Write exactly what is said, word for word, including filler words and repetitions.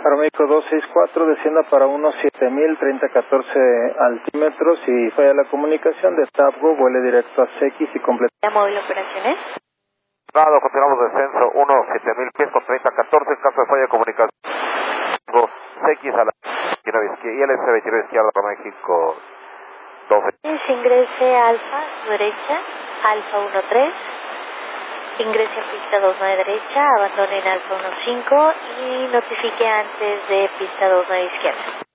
Aeroméxico dos seis cuatro, descienda para unos siete mil, treinta catorce altímetros y falla la comunicación de TAPGO, vuele directo a C X y completa. ¿La móvil operaciones? Nada, continuamos descenso, uno, siete mil pies con treinta catorce, en caso de falla de comunicación. C X a la izquierda y el S veintinueve izquierda para México doce. Ingrese alfa, a su derecha, alfa uno tres. Ingrese a pista dos nueve derecha, abandone en alfa uno cinco y notifique antes de pista dos nueve izquierda.